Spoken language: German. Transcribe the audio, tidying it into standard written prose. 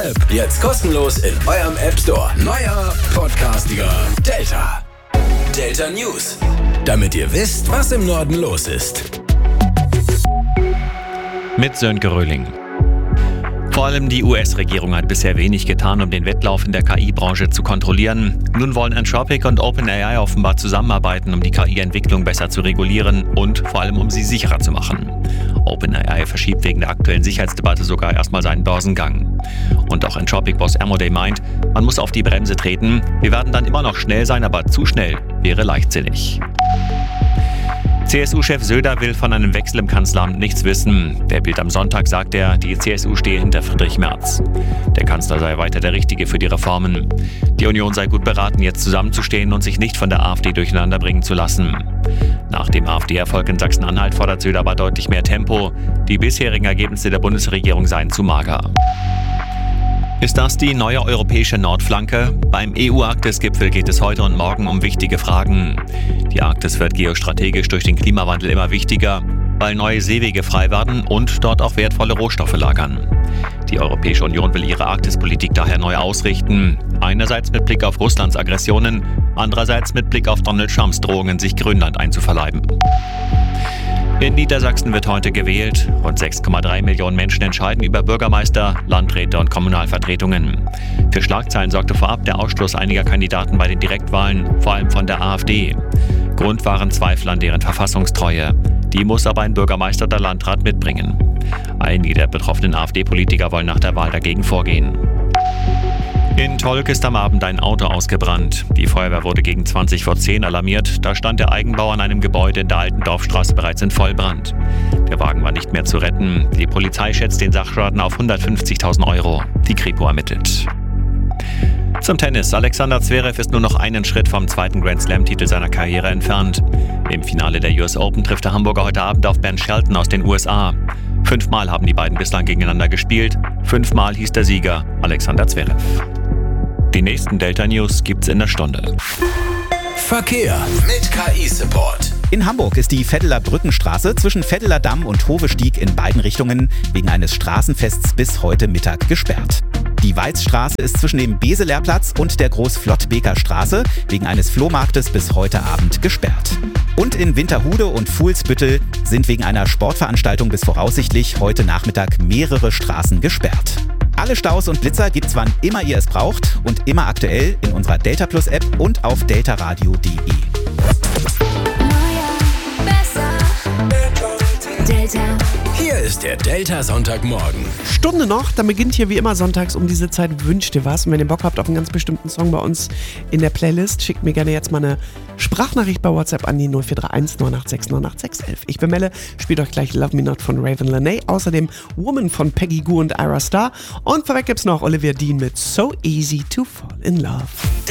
App. Jetzt kostenlos in eurem App Store. Neuer Podcastiger Delta. Delta News. Damit ihr wisst, was im Norden los ist. Mit Sönke Röhling. Vor allem die US-Regierung hat bisher wenig getan, um den Wettlauf in der KI-Branche zu kontrollieren. Nun wollen Anthropic und OpenAI offenbar zusammenarbeiten, um die KI-Entwicklung besser zu regulieren und vor allem, um sie sicherer zu machen. OpenAI verschiebt wegen der aktuellen Sicherheitsdebatte sogar erstmal seinen Börsengang. Und auch Anthropic-Boss Amodei meint, man muss auf die Bremse treten. Wir werden dann immer noch schnell sein, aber zu schnell wäre leichtsinnig. CSU-Chef Söder will von einem Wechsel im Kanzleramt nichts wissen. Der Bild am Sonntag sagt er, die CSU stehe hinter Friedrich Merz. Der Kanzler sei weiter der Richtige für die Reformen. Die Union sei gut beraten, jetzt zusammenzustehen und sich nicht von der AfD durcheinanderbringen zu lassen. Nach dem AfD-Erfolg in Sachsen-Anhalt fordert Söder aber deutlich mehr Tempo. Die bisherigen Ergebnisse der Bundesregierung seien zu mager. Ist das die neue europäische Nordflanke? Beim EU-Arktis-Gipfel geht es heute und morgen um wichtige Fragen. Die Arktis wird geostrategisch durch den Klimawandel immer wichtiger, weil neue Seewege frei werden und dort auch wertvolle Rohstoffe lagern. Die Europäische Union will ihre Arktispolitik daher neu ausrichten. Einerseits mit Blick auf Russlands Aggressionen, andererseits mit Blick auf Donald Trumps Drohungen, sich Grönland einzuverleiben. In Niedersachsen wird heute gewählt. Rund 6,3 Millionen Menschen entscheiden über Bürgermeister, Landräte und Kommunalvertretungen. Für Schlagzeilen sorgte vorab der Ausschluss einiger Kandidaten bei den Direktwahlen, vor allem von der AfD. Grund waren Zweifel an deren Verfassungstreue. Die muss aber ein Bürgermeister oder Landrat mitbringen. Einige der betroffenen AfD-Politiker wollen nach der Wahl dagegen vorgehen. In Tolk ist am Abend ein Auto ausgebrannt. Die Feuerwehr wurde gegen 20 vor 10 alarmiert. Da stand der Eigenbau an einem Gebäude in der alten Dorfstraße bereits in Vollbrand. Der Wagen war nicht mehr zu retten. Die Polizei schätzt den Sachschaden auf 150.000 €. Die Kripo ermittelt. Zum Tennis. Alexander Zverev ist nur noch einen Schritt vom zweiten Grand-Slam-Titel seiner Karriere entfernt. Im Finale der US Open trifft der Hamburger heute Abend auf Ben Shelton aus den USA. 5-mal haben die beiden bislang gegeneinander gespielt. 5-mal hieß der Sieger Alexander Zverev. Die nächsten Delta News gibt's in der Stunde. Verkehr mit KI-Support. In Hamburg ist die Veddeler Brückenstraße zwischen Veddeler Damm und Hovestieg in beiden Richtungen wegen eines Straßenfests bis heute Mittag gesperrt. Die Weißstraße ist zwischen dem Beselehrplatz und der Großflottbeker Straße wegen eines Flohmarktes bis heute Abend gesperrt. Und in Winterhude und Fuhlsbüttel sind wegen einer Sportveranstaltung bis voraussichtlich heute Nachmittag mehrere Straßen gesperrt. Alle Staus und Blitzer gibt's wann immer ihr es braucht und immer aktuell in unserer Delta Plus App und auf deltaradio.de. Hier ist der Delta Sonntagmorgen. Stunde noch, dann beginnt hier wie immer sonntags um diese Zeit Wünscht ihr was. Und wenn ihr Bock habt auf einen ganz bestimmten Song bei uns in der Playlist, schickt mir gerne jetzt mal eine Sprachnachricht bei WhatsApp an die 0431 986 98611. Ich bin Melle, spielt euch gleich Love Me Not von Raven Lenae, außerdem Woman von Peggy Gou und Ira Star und vorweg gibt's noch Olivia Dean mit So Easy to Fall in Love.